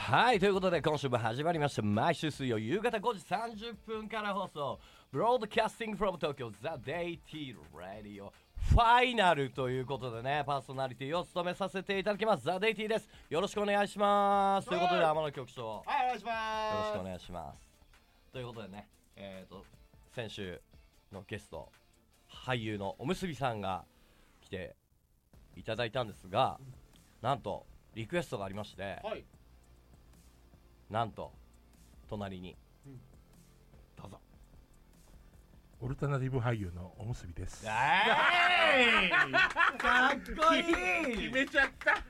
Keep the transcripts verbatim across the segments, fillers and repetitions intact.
はい、ということで今週も始まりました。毎週水曜夕方ごじさんじゅっぷんから放送、ブロードキャスティングフロム東京ザ・デイティーラディオファイナルということでね、パーソナリティを務めさせていただきますザ・デイティーです。よろしくお願いします。ということで天野局長、 はい、お願いします。 よろしくお願いします。ということでね、えーと先週のゲスト俳優のおむすびさんが来ていただいたんですが、なんとリクエストがありまして、 はい、 なんと隣に、 うん、 どうぞ。 オルタナティブ俳優のおむすびです。 えーいかっこいい。 決めちゃった。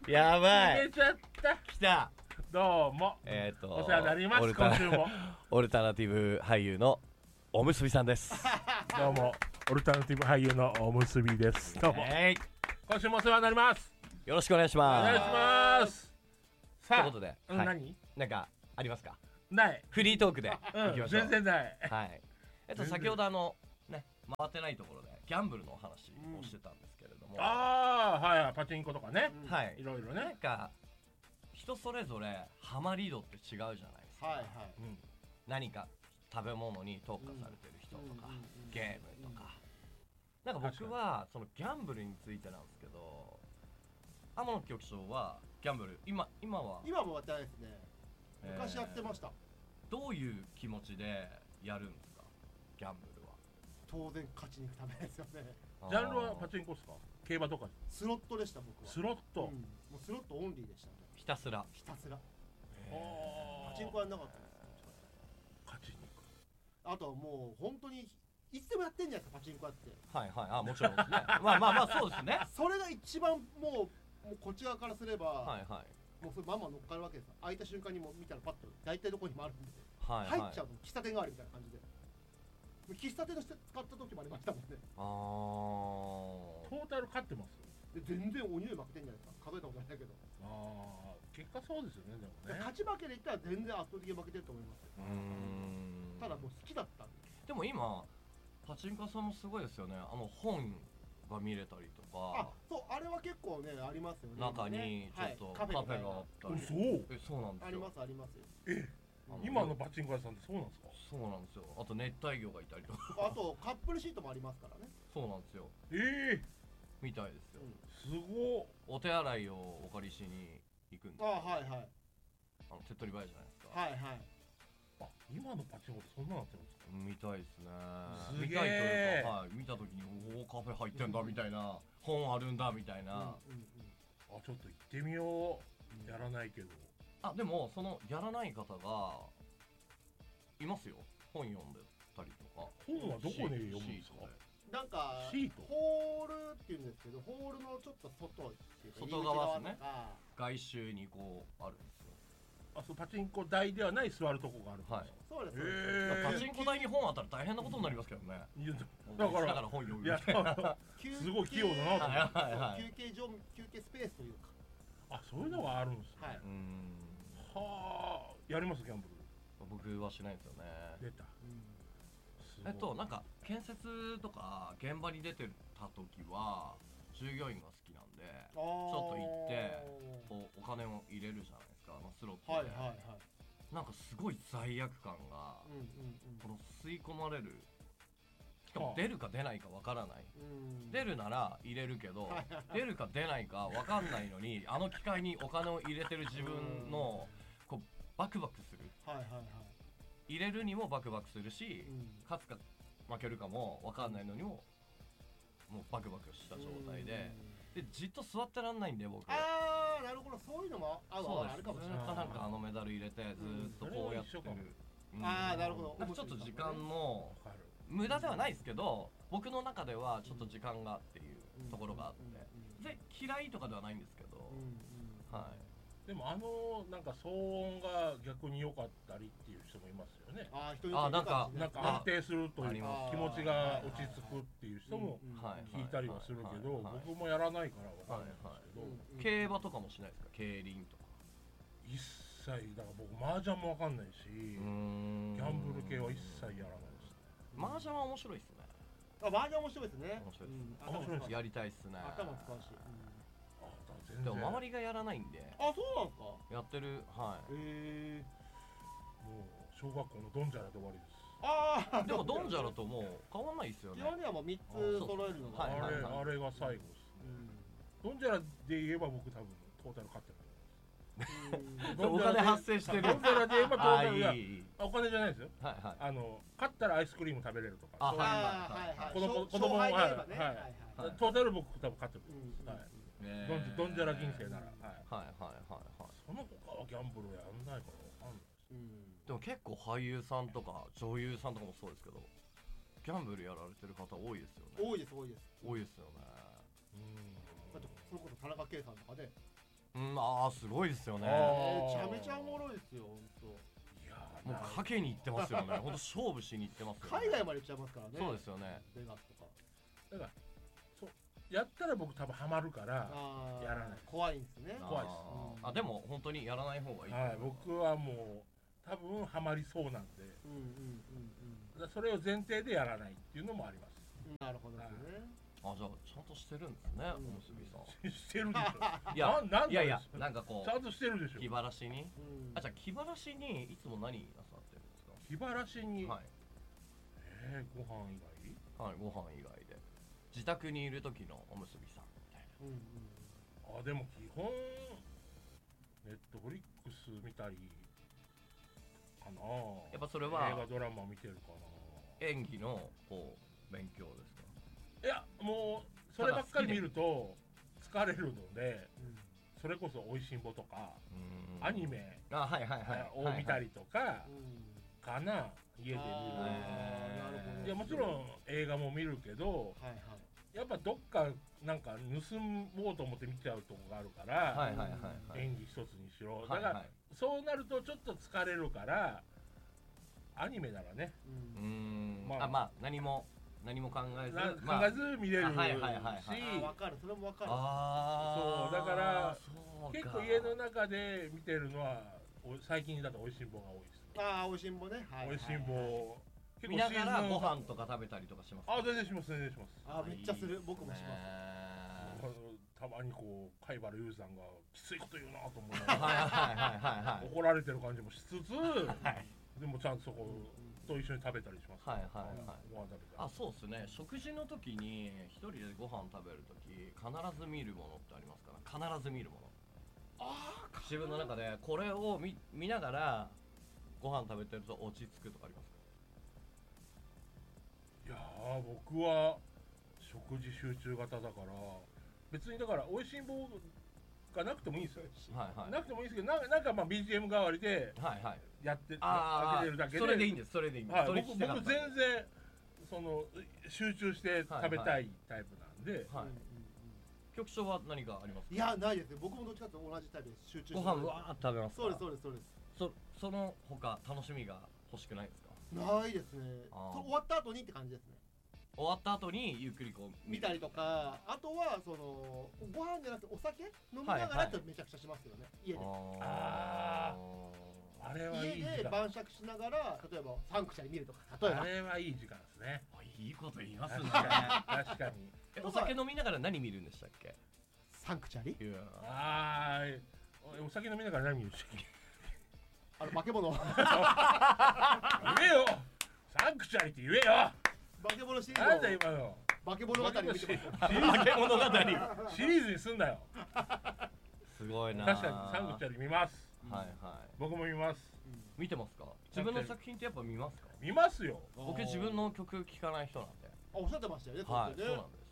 やばい。 決めちゃった。 来た。 どうも。 えっ、ー、とお世話になります。 オルタ今週もオルタナティブ俳優のおむすびさんです。 どうもオルタナティブ俳優のおむすびです。どうも、 えー、 今週もお世話になります。 よろしくお願いしおます。 願いします。さあ、 ということで、 うん、 はい、 何なんかありますか？ ないフリートークでうんいきましょう。 全然ない。 はい。えっと先ほどあのね回ってないところでギャンブルのお話をしてたんですけれども、 うん、ああはいはい、パチンコとかね、 うん、はい、 いろいろね。 なんか人それぞれハマり度って違うじゃないですか。 はいはい、 うん、何か食べ物に特化されてる人とか、うん、ゲームとか、うん、なんか僕はそのギャンブルについてなんですけど、天野局長はギャンブル今今は今もやってないですね。昔やってました。 えー、どういう気持ちでやるんですか？ギャンブルは。 当然勝ちに行くためですよね。 ジャンルはパチンコですか？競馬とか？ スロットでした僕は。 スロット、 うん、もうスロットオンリーでしたね。 ひたすらひたすら。 パチンコはなかったです。 勝ちに行く。 あともう本当にいつでもやってんじゃないですか、パチンコやって。 はいはい、あ、もちろんですね。まあまあまあそうですね。 それが一番もう、もうこっち側からすれば、 はいはい、 もうそれまんま乗っかるわけです。開いた瞬間にもう見たらパッと大体どこにもあるんで、 はいはい、 入っちゃうの喫茶店代わりみたいな感じで。喫茶店として使った時もありましたもんね。 あトータル勝ってます。 で全然お匂い負けてんじゃないですか。数えたことないけど。 ああ、結果そうですよね。でもね、 勝ち負けで言ったら全然圧倒的に負けてると思いますよ。 うーん、 ただもう好きだったんで。 でも今パチンコさんもすごいですよね。あの本が見れたりとか。 あ、そう、あれは結構ねありますよね。 中にちょっとカフェがあったり。 そう。 え、そうなんですよ。 ありますありますよ。 え、今のパチンコ屋さんってそうなんですか？ そうなんですよ。あと熱帯魚がいたりとか。 あとカップルシートもありますからね。 そうなんですよ。 ええー、 みたいですよ。 すごっ。 お手洗いをお借りしに行くんですよ。 あ、はいはい。 あの手っ取り早いじゃないですか。 はいはい。 あ、今のパチンコってそんなのなってるんですか？ 見たいですね。 すげー。 見たいというか、はい、見た時におおカフェ入ってんだみたいな、本あるんだみたいな、うんうんうん、 あ、ちょっと行ってみよう。やらないけど。 あ、でもそのやらない方がいますよ。本読んでたりとか。 本はどこで読むんですか？ なんかホールっていうんですけど、ホールのちょっと外っていうか外側ですね。外周にこうあるんですよ。 あ、そう、パチンコ台ではない座るとこがあるんですか？ はい、 そうです。 えー、パチンコ台に本あったら大変なことになりますけどね。 いや、 だからだから本読むみたいな。 すごい器用だなと思って。 はいはいはい、 休憩所、休憩スペースというか。 あ、そういうのがあるんですね。 はい。 うん。はあ、やりますギャンブル。 僕はしないんですよね。 出た。 えっとなんか建設とか現場に出てた時は従業員が好きなんで、ちょっと行ってこうお金を入れるじゃないですか、あのスロットで。はいはいはい。なんかすごい罪悪感が、うんうんうん、この吸い込まれる。しかも出るか出ないかわからない、うん、出るなら入れるけど出るか出ないかわかんないのにあの機械にお金を入れてる自分のこうバクバクする、はいはいはい、入れるにもバクバクするし、うん、勝つか負けるかもわかんないのにももうバクバクした状態で、でじっと座ってらんないんで僕。 あー、なるほど、そういうのもあるかもしれない。 ずっとなんかあのメダル入れてずっとこうやってる、 うん、あー、なるほど。 なんかちょっと時間の無駄ではないですけど、僕の中ではちょっと時間がっていうところがあって、で嫌いとかではないんですけど、はい。 でもあのなんか騒音が逆に良かったりっていう人もいますよね。 あ、人にあ、なんかなんか安定するというか気持ちが落ち着くっていう人も聞いたりはするけど、僕もやらないからわかんないんですけど。 競馬とかもしないですか？競輪とか。 一切だから僕麻雀もわかんないし、ギャンブル系は一切やらないですね。 麻雀は面白いですね。 あ、麻雀面白いですね。 面白いです。 面白いです。 やりたいっすね。 頭使うし。 全全然でも周りがやらないんで。 あ、そうなんですか。 やってる。はい。 へえ。 もう小学校のドンジャラで終わりです。 ああ。 でもドンジャラともう変わんないっすよね。 基本にはもうみっつ揃えるのが。 あれあれが最後ですね。ドンジャラで言えば僕多分トータル勝ってる。 お金発生してる。 ドンジャラで言えばトータルがお金じゃないですよ。 はいはい。 あの勝ったらアイスクリーム食べれるとか。 あはいはいはい。 子供子供はいはい。トータル僕多分勝ってる。はい。ドンドンジャラ人生なら。はいはいはいはい。 その他はギャンブルやんないからわかんない。 でも結構俳優さんとか女優さんとかもそうですけど、ギャンブルやられてる方多いですよね。 多いです多いです。 多いですよね。 うん。だってそれこそ田中圭さんとかで。 うん、ああすごいですよね。 めちゃめちゃおもろいですよ本当。 いやもう賭けに行ってますよね。本当勝負しに行ってますよね。 海外まで行っちゃいますからね。 そうですよね。 ベガスとか。 だからそうやったら僕多分ハマるからやらない。 怖いんですね。 怖いです。 あでも本当にやらない方がいい。 はい、僕はもう多分ハマりそうなんで。うんうんうんうん。それを前提でやらないっていうのもあります。 なるほどですね。 あ、じゃあちゃんとしてるんですね、おむすびさん。 してるでしょ。 いや、いやいや、なんかこうちゃんとしてるでしょ。 気晴らしに。あ、じゃあ気晴らしにいつも何なさってるんですか。 気晴らしに。はい。ええ、ご飯以外。はい、ご飯以外で。自宅にいる時のおむすびさんみたいな。あ、でも基本ネットフリックス見たりかな。 やっぱそれは映画ドラマ見てるかな。 演技のこう勉強ですか。 いやもうそればっかり見ると疲れるので、それこそ「おいしんぼ」とかアニメを見たりとかかな。家で見る。いやもちろん映画も見るけど、やっぱどっかなんか盗もうと思って見ちゃうとこがあるから、演技一つにしろ。だからそうなるとちょっと疲れるからアニメならね。 うん。あ、まあ何も何も考えず考えず見れるし、 わかる、それもわかる。 そうだから結構家の中で見てるのは最近だとおいしんぼが多いです。 ああ、おいしんぼね。 おいしんぼ見ながらご飯とか食べたりとかします。 あ、全然します全然します。 あ、めっちゃする。僕もします。 たまにこう貝原雄さんがきついこと言うなと思う。怒られてる感じもしつつ、でもちゃんとそこと一緒に食べたりします。 はいはいはい。ご飯食べたり。あ、そうですね。食事の時に一人でご飯食べる時必ず見るものってありますか。必ず見るもの。ああ。自分の中でこれを見見ながらご飯食べてると落ち着くとかありますか。 いやー僕は食事集中型だから別にだからおいしんぼがなくてもいいんですよ。はいはい。なくてもいいんですけど、なんかまあ ビージーエム 代わりでやってあげてるだけで。 それでいいんです。それでいいんです。 僕僕全然その集中して食べたいタイプなんで。 局長は何かありますか。 いやないですね。僕もどっちかと同じタイプで集中してご飯わーっと食べますか。 そうですそうですそうです。 そその他楽しみが欲しくないですか。 ないですね。終わった後にって感じですね。 終わった後にゆっくりこう見たりとか、あとはそのご飯じゃなくてお酒飲みながらってめちゃくちゃしますけどね、家で。 ああ、あれはいい時間。 家で晩酌しながら例えばサンクチャリ見るとか。例えばあれはいい時間ですね。 いいこと言いますね。 確かに。 お酒飲みながら何見るんでしたっけ。 サンクチャリ。 ああ、お酒飲みながら何見るんでしたっけ。 あの化け物。言えよ。サンクチャリって言えよ。 化け物シリーズ。 なんだ今の。 化け物語見てます。 化け物語。シリーズにすんだよ。 すごいな。 確かにサンクチャリ見ます。 はいはい。 僕も見ます。 見てますか。自分の作品ってやっぱ見ますか。 見ますよ。 僕自分の曲聴かない人なんで。 あ、おっしゃってましたよね。 はい、そうなんです。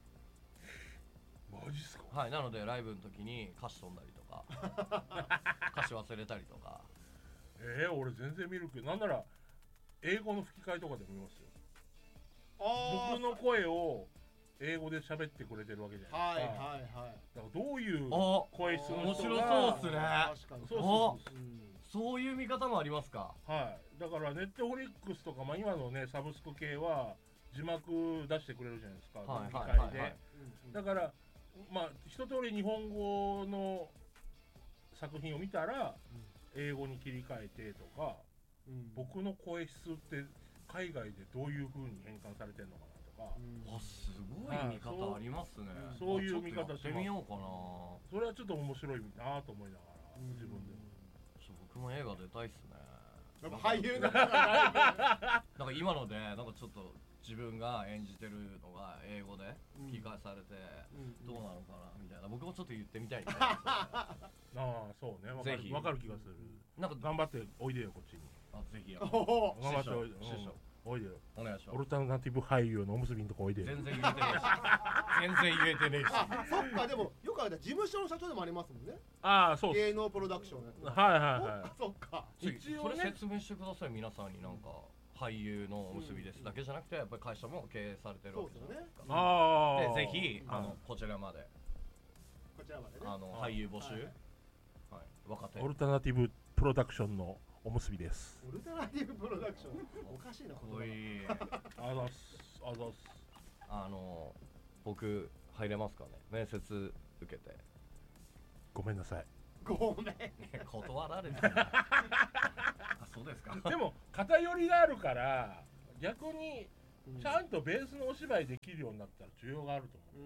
マジっすか。 はい、なのでライブの時に歌詞飛んだりとか歌詞忘れたりとか。 えー、俺全然見るけど、なんなら英語の吹き替えとかでも見ますよ。あ、僕の声を英語で喋ってくれてるわけじゃないですか。はいはいはい。だからどういう声質の人が。 面白そうっすね。 確かに。そうそうそう。 そういう見方もありますか。 はい。だからネットフリックスとか、まあ、今のねサブスク系は字幕出してくれるじゃないですか。吹き替えで。だからまあ一通り日本語の作品を見たら英語に切り替えてとか、うん、僕の声質って海外でどういう風に変換されてるのかなとかか、 あ、すごい見方ありますね。 そういう見方します。 やってみようかな。 それはちょっと面白いなと思いながら、自分でも。 僕も映画出たいっすね。 やっぱ俳優だなんか今のでなんかちょっと自分が演じてるのが英語で吹き替えされてどうなのかなみたいな、僕もちょっと言ってみたいんで。 ああ、そうね、ぜひ分かる気がする。なんか頑張っておいでよこっちに。 あ、ぜひ。 頑張っておいで。おいでよ。 お願いします。 オルタナティブ俳優のおむすびのとこおいでよ。 全然言えてねえし。全然言えてねえし。 そっか、でもよくあれだ、事務所の社長でもありますもんね。 ああ、そう。 芸能プロダクション。 はいはいはい。 そっか。 一応それ説明してください、皆さんに。なんか俳優のおむすびですだけじゃなくて、やっぱり会社も経営されてるわけじゃないですか。ああ。で、ぜひあのこちらまで。 こちらまでね。 あの俳優募集。はい。若手。 オルタナティブプロダクションのおむすびです。 オルタナティブプロダクション。おかしいな。 かっこいい。 あざす。あざす。 あの僕入れますかね。面接受けて。 ごめんなさい。 ごめん。 断られた。あ、そうですか。 でも偏りがあるから逆にちゃんとベースのお芝居できるようになったら需要があると思う。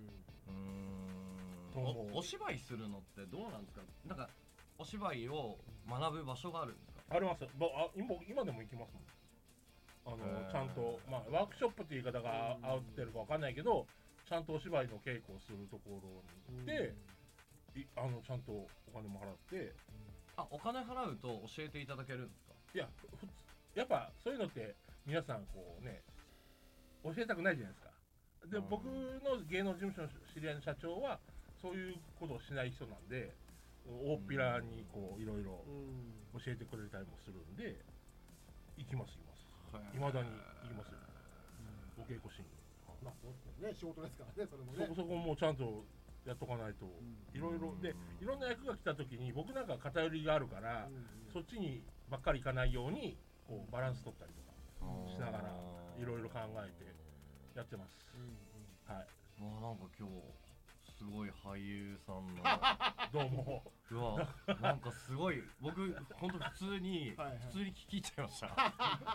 うん。お, お芝居するのってどうなんですか。なんかお芝居を学ぶ場所があるんですか。 あります。ぼあ 今, 今でも行きますもん。あのちゃんと、まあ、ワークショップって言い方が合ってるかわかんないけど、ちゃんとお芝居の稽古をするところに行って、いあのちゃんとお金も払って、 あ、お金払うと教えていただけるんですか。 いや、ふやっぱそういうのって皆さんこうね教えたくないじゃないですか。で、僕の芸能事務所の知り合いの社長はそういうことをしない人なんで、大っぴらにこういろいろ教えてくれたりもするんで、行きます行きます。いまだに行きますよ。お稽古しに。 まあそうですね、仕事ですからね、それもね。 そこそこもうちゃんとやっとかないと、いろいろでいろんな役が来た時に僕なんか偏りがあるから、そっちにばっかり行かないようにこうバランス取ったりとかしながらいろいろ考えてやってます。はい。 もうなんか今日すごい俳優さんのどうも。 うわ、なんかすごい僕本当普通に普通に聞き入っちゃいました。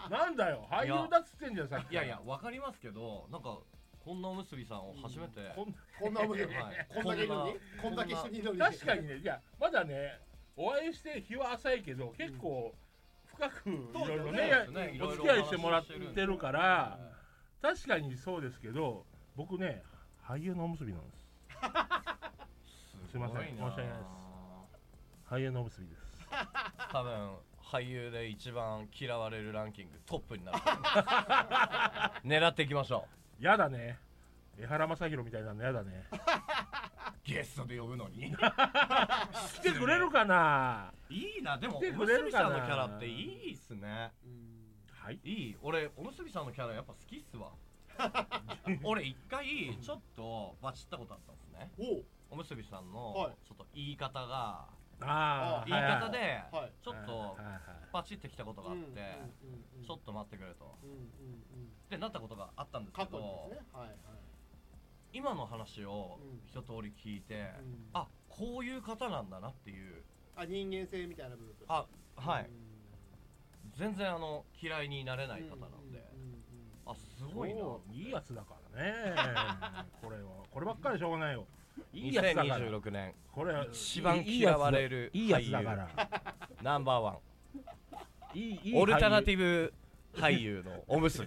なんだよ、俳優だっつってんじゃんさっき。 いやいや、わかりますけど、なんかこんなおむすびさんを初めて、 こんなおむすび、こんだけいるのに、こんだけ一緒にいるのに。 確かにね、いやまだねお会いして日は浅いけど結構深くいろいろねお付き合いしてもらってるから、確かにそうですけど、僕ね俳優のおむすびなんです。すいません、申し訳ないです。俳優のおむすびです。 多分俳優で一番嫌われるランキングトップになる。狙っていきましょう。やだね。江原正宏みたいなのやだね。 ゲストで呼ぶのに。 来てくれるかな。 いいな、でもおむすびさんのキャラっていいっすね。 はい。 いい。俺おむすびさんのキャラやっぱ好きっすわ。俺一回ちょっとバチったことあったんですね。おむすびさんのちょっと言い方が、 あ言い方でちょっとバチってきたことがあって、ちょっと待ってくれとってなったことがあったんですけど、今の話を一通り聞いて、あ、こういう方なんだなっていう、 あ、人間性みたいな部分。 あ、はい。全然あの嫌いになれない方なんで、あ、すごいな。 いいやつだからね。これはこればっかりしょうがないよ。いいやつだから。 にせんにじゅうろくねんこれ一番嫌われるいいやつだから。 ナンバーワン。 いいオルタナティブ俳優のおむすび。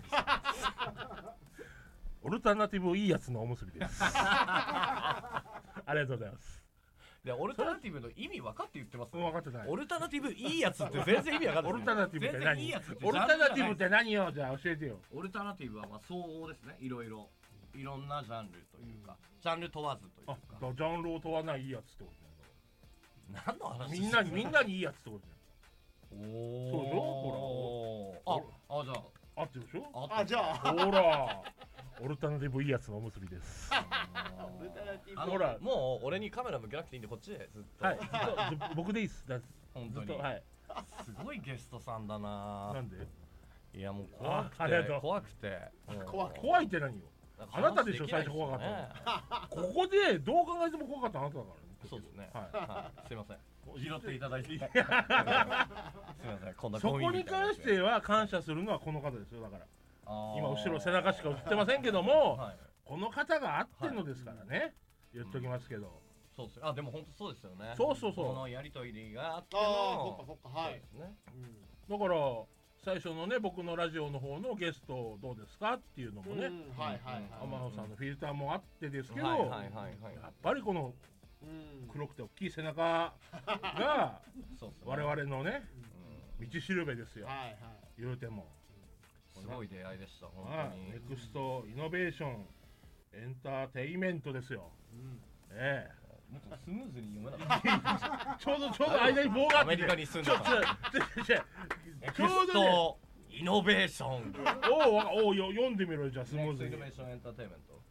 オルタナティブいいやつのおむすびです。ありがとうございます。 で、オルタナティブの意味分かって言ってます？ 分かってない。 オルタナティブいいやつって全然意味分かんない。 オルタナティブって何？オルタナティブって何よ？じゃあ教えてよ。 オルタナティブはまあ総合ですね。いろいろいろんなジャンルというか、ジャンル問わずというか。 あ、ジャンルを問わないいいやつってことね。何の話？ みんなにみんなにいいやつってことね。 おお。ほら。あ、あじゃあ。 あってるでしょ？ あ、じゃあ。 ほら。オルタナティブいいやつのおむすびです。 ほら、もう俺にカメラ向けなくていいんでこっちでずっと。 はい。僕でいいっす。 本当に。はい。すごいゲストさんだな。 なんで？ いやもう怖くて怖くて。 怖いって何よ？あなたでしょ最初怖かったの。ここでどう考えても怖かったあなただからね。 そうですね。はい。すいません。拾っていただいて。すいません。こんな。 そこに関しては感謝するのはこの方ですよだから。 今後ろ背中しか映ってませんけども、はい、この方が合ってんのですからね、はい、言っときますけど、うん、 そうです。あ、でも本当そうですよね。 そうそうそう。 このやりとりがあっての、 ああ、そっかそっか、はい。 そうですね。 うん、だから最初のね僕のラジオの方のゲストどうですかっていうのもね、 はいはいはい。 天野さんのフィルターもあってですけど、 はいはいはいはい、 やっぱりこの黒くて大きい背中が我々のね、うん、道しるべですよ。はいはい。言うても。 すごい出会いでした本当に。 ネクストイノベーションエンターテイメントですよ。うん、ええ。 もっとスムーズに読めなかった。 ちょうどちょうど間に棒があって。 アメリカに住んでた。ちょうどね。 イノベーション。 おおお読んでみろじゃあスムーズに。 ネクストイノベーションエンターテイメント。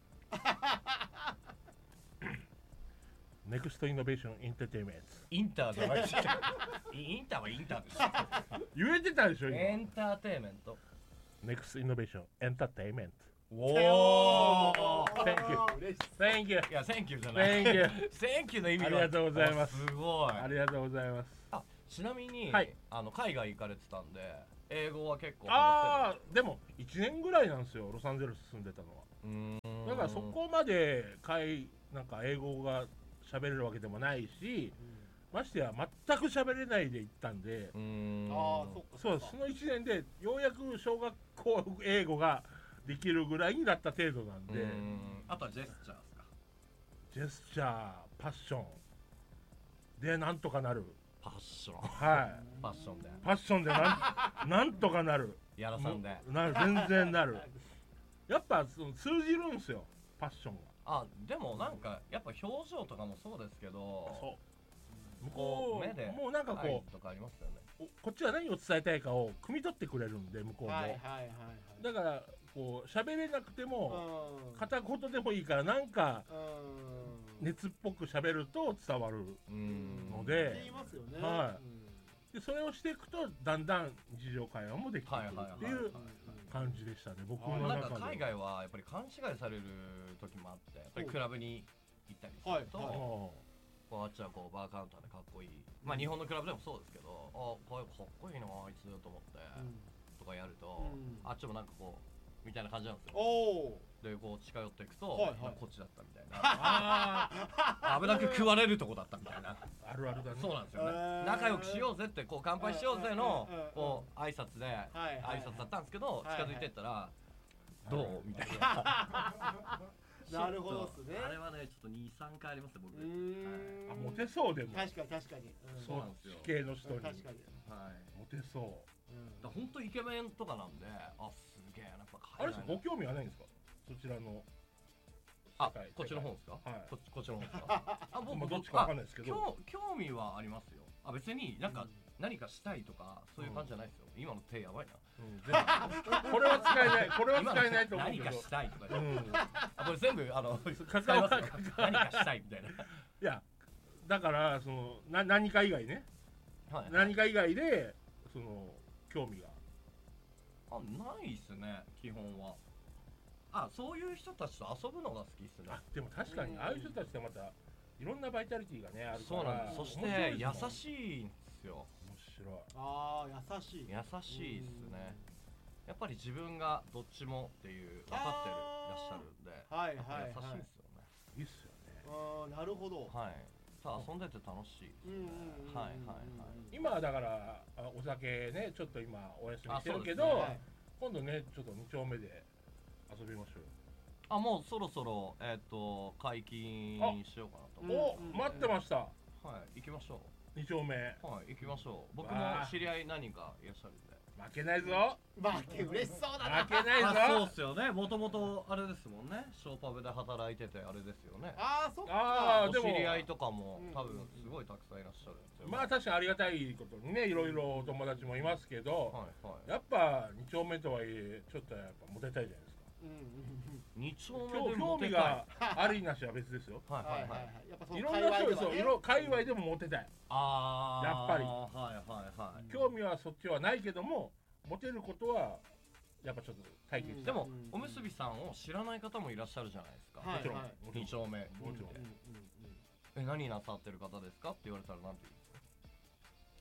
ネクストイノベーションエンターテイメント。 インターじゃないし。インターはインターです。 言えてたでしょ今。 エンターテイメント。 ネクストイノベーションエンターテイメント。 おー Thank you Thank you いや Thank you じゃない Thank you Thank you の意味がありがとうございます。 すごいありがとうございます。 あ、ちなみに、 はい、 あの海外行かれてたんで英語は結構ああでもいちねんぐらいなんですよロサンゼルス住んでたのは。うーんだからそこまで海なんか英語が喋れるわけでもないし、うん、ましてや全く喋れないで行ったんで、うーんあそっかそうそのいちねんでようやく小学校英語ができるぐらいになった程度なんで。うんあとはジェスチャーですか。 ジェスチャーパッションでなんとかなる。 パッションはいパッションでパッションでなんなんとかなるやらさんでなる全然なるやっぱその通じるんですよパッションが。 あでもなんかやっぱ表情とかもそうですけどそう向こう目でもうなんかこうとかありますよね。 こっちは何を伝えたいかを汲み取ってくれるんで向こうも、はいはいはいはい、だからこう喋れなくても片言でもいいからなんか熱っぽく喋ると伝わるので、 言いますよね。 はい。でそれをしていくとだんだん日常会話もできてくるっていう感じでしたね。僕の中で。 なんか海外はやっぱり勘違いされる時もあって、やっぱりクラブに行ったりすると、こうあっちはこうバーカウンターでかっこいい。まあ日本のクラブでもそうですけど、あこれかっこいいなあいつと思ってとかやると、あっちもなんかこう。みたいな感じなんですよ。でこう近寄っていくと、はいはい、こっちだったみたいなあ危なく食われるとこだったみたいなあるあるだね。 そうなんですよね、えー、仲良くしようぜってこう乾杯しようぜのこう挨拶で挨拶だったんですけど近づいてったらどうみたいななるほどっすね。 あれはねちょっとに、さんかいありますね僕。 あモテそうでも確かに確かに、 そうなんですよ。地形の人に確かに、 はい、モテそう。 だ本当イケメンとかなんであすげえやっぱあれですご興味はないんですかそちらのあこっちの方ですか、はい、こ, こっちの方ですかあ僕もどっちかわかんないですけど興味はありますよ。あ別になんか、うん、何かしたいとかそういう感じじゃないですよ、うん、今の手やばいな、うん、 これは使えないこれは使えないと思うけど何かしたいとか、うん、あこれ全部あの使いますよ何かしたいみたいないやだからそのな何か以外ね、はい、何か以外でその興味があないっすね基本は。あそういう人たちと遊ぶのが好きっすね。 あでも確かにああいう人たちってまたいろんなバイタリティがねあるからそうなんです。そして優しいんですよ。 面白い。 ああ優しい優しいっすね。やっぱり自分がどっちもっていう分かってるいらっしゃるんで、 はいはいはい、 優しいっすよね。 いいっすよね。 ああなるほど。 はいさあ遊んでて楽しいですね。はいはいはい。 今はだからお酒ねちょっと今お休みしてるけど、ねはい、今度ねちょっとに丁目で遊びましょうよ。 あもうそろそろえっ、ー、と解禁しようかなと思って。お待ってました。 はい行きましょう。に丁目。 はい行きましょう。僕も知り合い何人かいらっしゃるんで。 負けないぞ。 負け嬉しそうだな。 負けないぞ。 そうっすよね。もともとあれですもんね。ショーパブで働いててあれですよね。 ああそっか。 あでも知り合いとかも多分すごいたくさんいらっしゃるんですよ。 まあ確かにありがたいことにねいろいろお友達もいますけど、はいはい、やっぱに丁目とはいえちょっとやっぱモテたいじゃないですか。 に丁目でモテたい。興味がありなしは別ですよ。 はいはいはい。 やっぱそのいろんな人そう色界隈でもモテたい。 ああ。 やっぱり。 はいはいはい。 興味はそっちはないけども。モテることはやっぱちょっと体験して、 でもおむすびさんを知らない方もいらっしゃるじゃないですか。 もちろんに丁目もちろんえ何なさってる方ですかって言われたらなんて言うんですか。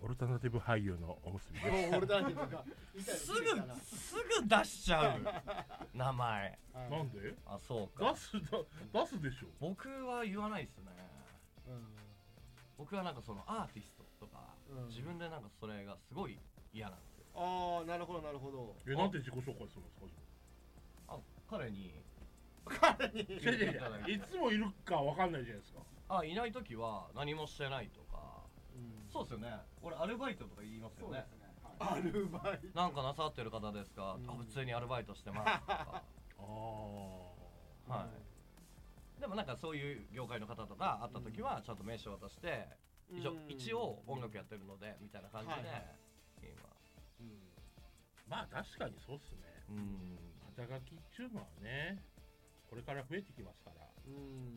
オルタナティブ俳優のおむすびですオルタナティブがすぐすぐ出しちゃう名前なんで？ あ、そうか出すだ出すでしょ。 僕は言わないっすね、 うん、 僕はなんかそのアーティストとか、うん、自分でなんかそれがすごい嫌なんですよ。 ああ、なるほどなるほど。 え、なんて自己紹介するんですか？ あ、彼に彼にいつもいるかわかんないじゃないですか。 あ、いないときは何もしてないとか、うん、そうですよね。俺アルバイトとか言いますよね。 アルバイトなんかなさってる方ですか、うん、あ、普通にアルバイトしてますとかああ、はい、でもなんかそういう業界の方とか会った時はちゃんと名刺渡して、うん、一応、一応音楽やってるのでみたいな感じで、はいはい、今、 うん、まあ確かにそうっすね、うん、肩書きっていうのはねこれから増えてきますから、うん、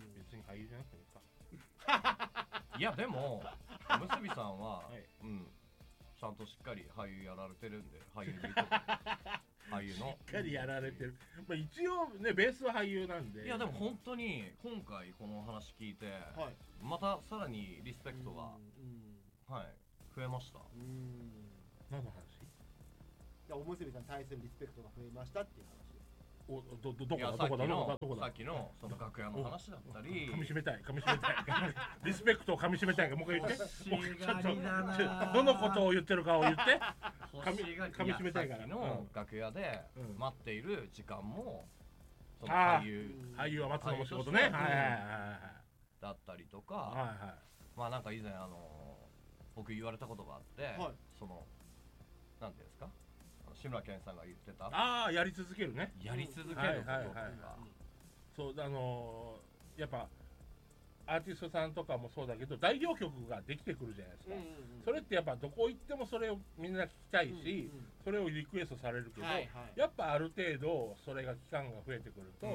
別に俳優じゃなくてもいいかいやでもおむすびさんは、はい、うん、ちゃんとしっかり俳優やられてるんで、俳優でいいと俳優のしっかりやられてる、まあ、一応ねベースは俳優なんで。 いやでも本当に今回この話聞いて、はい、またさらにリスペクトが、はい、増えました。うん、 何の話？ いやおむすびさんに対するリスペクトが増えましたっていう話。 おどどどこだどこだどこだどこだ。 さっきのその楽屋の話だったり。 噛み締めたい噛み締めたいリスペクトを噛み締めたいからもう一回言って。もうちょっとどのことを言ってるかを言って。噛み噛み締めたいから。 の楽屋で待っている時間もその俳優俳優は待つのも仕事ね。はいはいはいだったりとか。はいはい。まあなんか以前あの僕言われたことがあって、そのなんていうんですか。志村けんさんが言ってたああやり続けるねやり続けることとか、 そうあのー、やっぱアーティストさんとかもそうだけど代表曲ができてくるじゃないですか、うんうんうん、それってやっぱどこ行ってもそれをみんな聞きたいし、うんうん、それをリクエストされるけど、はいはい、やっぱある程度それが期間が増えてくると、うん、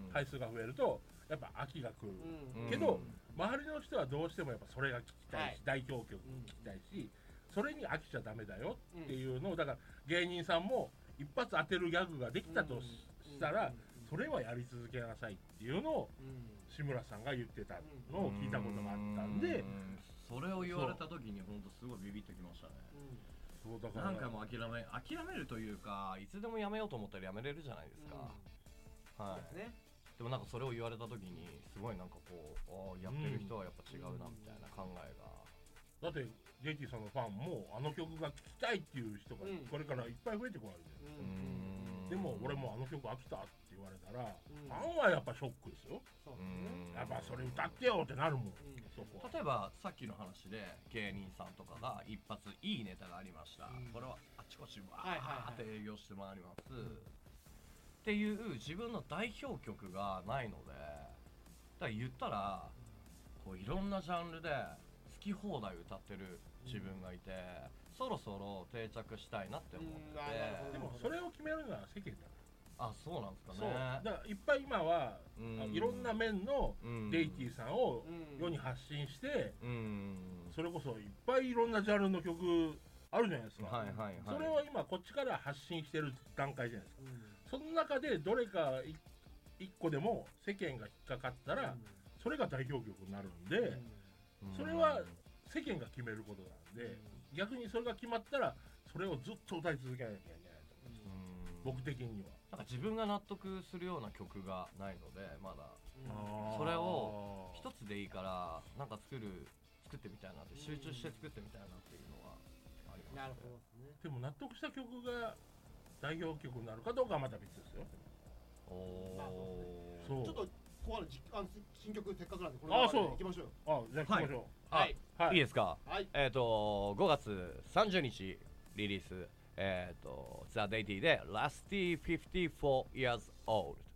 回数が増えるとやっぱ飽きが来る、うんうん、けど周りの人はどうしてもやっぱそれが聞きたいし、はい、代表曲聞きたいし、それに飽きちゃダメだよっていうのをだから芸人さんも一発当てるギャグができたとしたらそれはやり続けなさいっていうのを志村さんが言ってたのを聞いたことがあったんで、 それを言われた時に本当すごいビビってきましたね。そうだから何回も諦め諦めるというかいつでもやめようと思ったらやめれるじゃないですか、うん、はい、ね、でもなんかそれを言われた時にすごいなんかこうあやってる人はやっぱ違うなみたいな考えが、 だって ジェイティー さんのファンもあの曲が聴きたいっていう人がこれからいっぱい増えてこないんで、うん、でも俺もあの曲飽きたって言われたら、うん、ファンはやっぱショックですよ。そうですね、やっぱそれ歌ってよってなるもん、うん、そこ例えばさっきの話で芸人さんとかが一発いいネタがありました、うん、これはあちこちわーって営業して回ります、はいはいはい、っていう自分の代表曲がないので、だから言ったらこういろんなジャンルで好き放題歌ってる自分がいて、うん、そろそろ定着したいなって思ってて、 でもそれを決めるのは世間だ。 あ、そうなんですかね。 だからいっぱい今は、うん、いろんな面のデイティーさんを世に発信して、うん、それこそいっぱいいろんなジャンルの曲あるじゃないですか、はいはいはい、それを今こっちから発信してる段階じゃないですか、うん、その中でどれかいっこでも世間が引っかかったら、うん、それが代表曲になるんで、うん、それは世間が決めることなんで、うん、逆にそれが決まったらそれをずっと歌い続けなきゃいけないと思うんです、僕的には。 なんか自分が納得するような曲がないのでまだ、うん、それを一つでいいからなんか作る作ってみたいなって、集中して作ってみたいなっていうのはありますね。 なるほどね。 でも納得した曲が代表曲になるかどうかはまた別ですよ。 おー、そうちょっとここのあの新曲せっかくなんでこれから行きましょう。 あ、じゃあ行きましょう。 はい、はい、いいですか。はい、えっ、ー、とごがつさんじゅうにちリリース、えっ、ー、とザ・デイティで Lasty フィフティーフォー years old